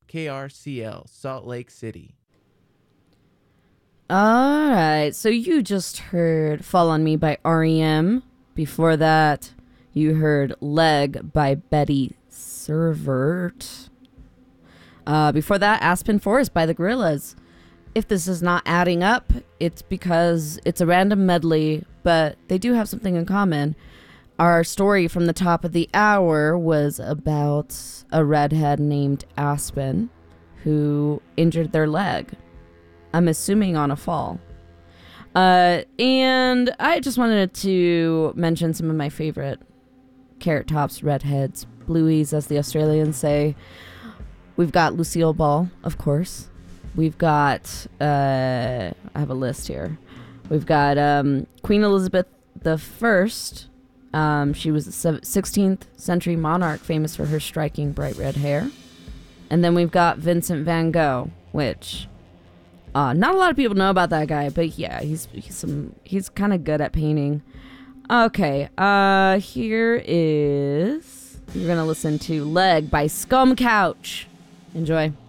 KRCL, Salt Lake City. All right, so you just heard Fall on Me by REM. Before that, you heard Leg by Betty Servert. Before that, Aspen Forest by the Gorillaz. If this is not adding up, it's because it's a random medley, but they do have something in common. Our story from the top of the hour was about a redhead named Aspen who injured their leg. I'm assuming on a fall. And I just wanted to mention some of my favorite Carrot Tops, redheads, blueies, as the Australians say. We've got Lucille Ball, of course. We've got, I have a list here. We've got Queen Elizabeth I. She was the 16th century monarch, famous for her striking bright red hair. And then we've got Vincent van Gogh, which not a lot of people know about that guy, but yeah, he's kind of good at painting. Okay, here is, you're gonna listen to Leg by Scum Couch. Enjoy.